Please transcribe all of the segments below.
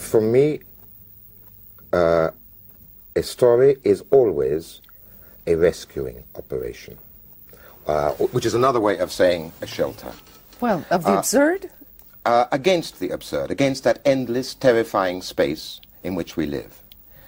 For me, a story is always a rescuing operation, which is another way of saying a shelter. Well, of the absurd? Against the absurd, against that endless, terrifying space in which we live.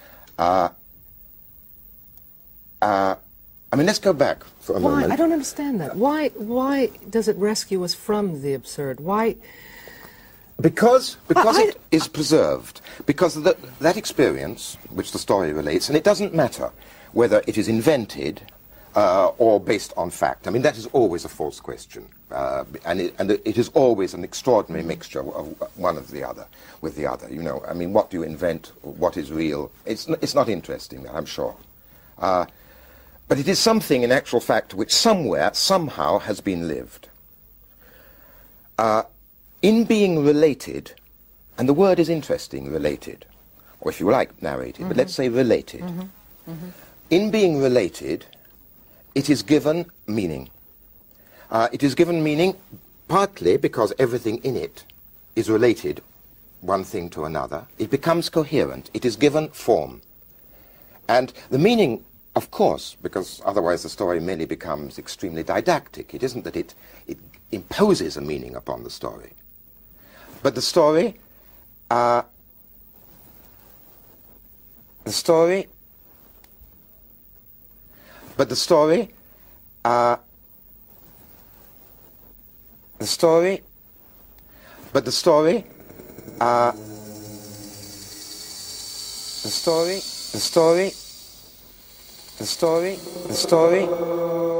I mean, let's go back for a moment. I don't understand that. Why does it rescue us from the absurd? Why? Because it is preserved. Because that experience, which the story relates, and it doesn't matter whether it is invented or based on fact. I mean, that is always a false question. And it is always an extraordinary mixture of one of the other with the other. You know, I mean, what do you invent? What is real? It's not interesting, I'm sure. But it is something, in actual fact, which somewhere, somehow, has been lived. In being related, and the word is interesting, related, or if you like, narrated, but let's say related. In being related, it is given meaning. It is given meaning partly because everything in it is related, one thing to another. It becomes coherent. It is given form. And the meaning, of course, because otherwise the story merely becomes extremely didactic. It isn't that it imposes a meaning upon the story. But the story, but the story, the story, the story.